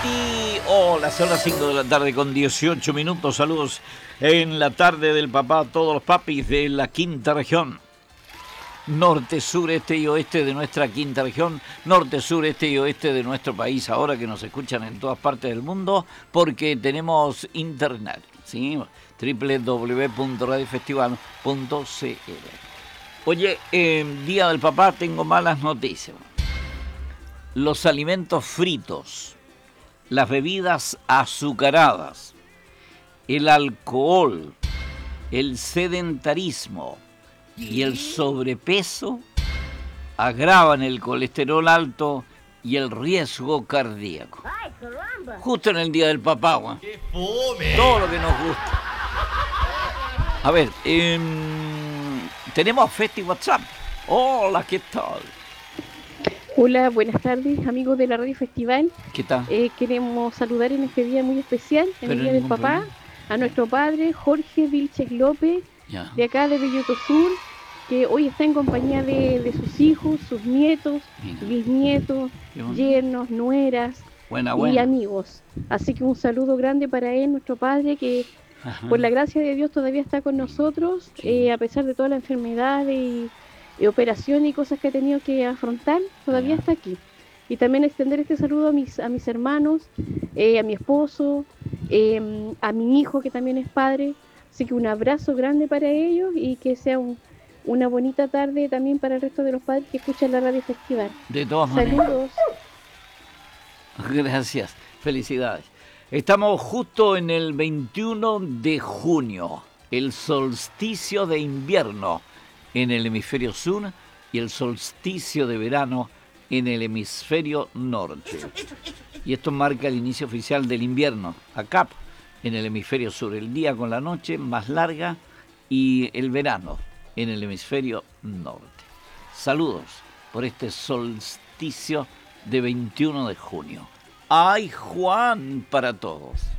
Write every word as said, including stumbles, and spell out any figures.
ti. Hola, son las cinco de la tarde con dieciocho minutos. Saludos en la tarde del papá a todos los papis de la quinta región. Norte, sur, este y oeste de nuestra quinta región. Norte, sur, este y oeste de nuestro país. Ahora que nos escuchan en todas partes del mundo porque tenemos internet. ¿Sí? doble u doble u doble u punto radio festival punto c l. Oye, eh, Día del Papá, tengo malas noticias. Los alimentos fritos, las bebidas azucaradas, el alcohol, el sedentarismo y el sobrepeso agravan el colesterol alto y el riesgo cardíaco. ¡Ay, caramba! Justo en el Día del Papá, güey. ¡Qué fome! Todo lo que nos gusta. A ver, eh, tenemos Festi WhatsApp. Hola, ¿qué tal? Hola, buenas tardes, amigos de la Radio Festival. ¿Qué tal? Eh, queremos saludar en este día muy especial, en Pero el Día en del Papá, cumpleaños. a nuestro padre Jorge Vilches López, Ya. de acá de Belloto Sur, que hoy está en compañía de, de sus hijos, sus nietos, Mira. bisnietos, Qué bonito. yernos, nueras Buena, y buena. amigos. Así que un saludo grande para él, nuestro padre, que Ajá. por la gracia de Dios todavía está con nosotros, Sí. eh, a pesar de toda la enfermedad y, y operación y cosas que ha tenido que afrontar, todavía Ya. está aquí. Y también extender este saludo a mis, a mis hermanos, eh, a mi esposo, eh, a mi hijo que también es padre. Así que un abrazo grande para ellos y que sea un- una bonita tarde también para el resto de los padres que escuchan la Radio Festival. De todas maneras. Saludos. Gracias, felicidades. Estamos justo en el veintiuno de junio, el solsticio de invierno en el hemisferio sur y el solsticio de verano en el hemisferio norte. Y esto marca el inicio oficial del invierno, acá en el hemisferio sur, el día con la noche más larga y el verano en el hemisferio norte. Saludos por este solsticio de veintiuno de junio. ¡Ay, Juan! Para todos.